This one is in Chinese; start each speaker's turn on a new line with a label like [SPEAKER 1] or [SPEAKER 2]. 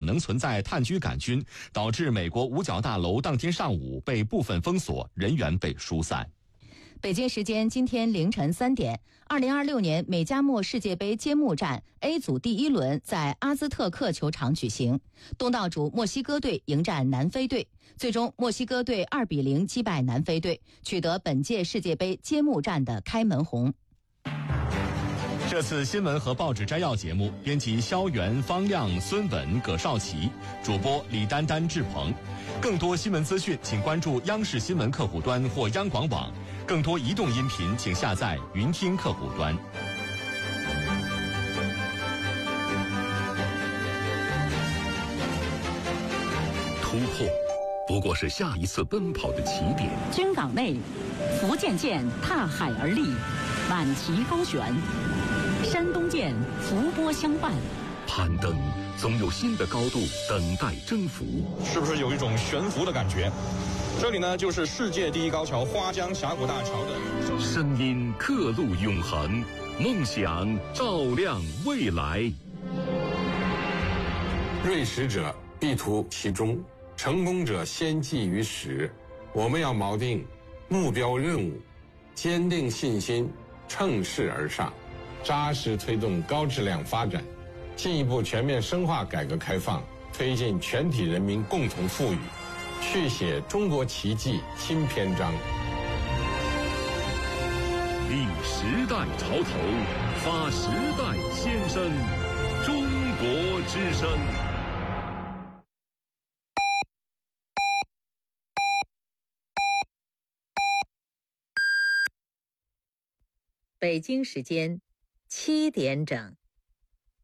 [SPEAKER 1] 能存在炭疽杆菌，导致美国五角大楼当天上午被部分封锁，人员被疏散。
[SPEAKER 2] 北京时间今天凌晨3点，2026年美加墨世界杯揭幕战 A 组第1轮在阿兹特克球场举行，东道主墨西哥队迎战南非队，最终墨西哥队2-0击败南非队，取得本届世界杯揭幕战的开门红。
[SPEAKER 1] 这次新闻和报纸摘要节目，编辑肖元、方亮、孙稳、葛少奇，主播李丹丹、志鹏。更多新闻资讯，请关注央视新闻客户端或央广网。更多移动音频，请下载云听客户端。
[SPEAKER 3] 突破不过是下一次奔跑的起点。
[SPEAKER 4] 军港内，福建舰踏海而立，满旗高悬；山东舰伏波相伴。
[SPEAKER 3] 攀登总有新的高度等待征服，
[SPEAKER 5] 是不是有一种悬浮的感觉？这里呢，就是世界第一高桥花江峡谷大桥的
[SPEAKER 3] 声音刻录永恒，梦想照亮未来。
[SPEAKER 6] 锐识者必图其中，成功者先记于始。我们要锚定目标任务，坚定信心，乘势而上，扎实推动高质量发展，进一步全面深化改革开放，推进全体人民共同富裕，续写中国奇迹新篇章。
[SPEAKER 3] 立时代潮头，发时代先声，中国之声。
[SPEAKER 7] 北京时间7点整。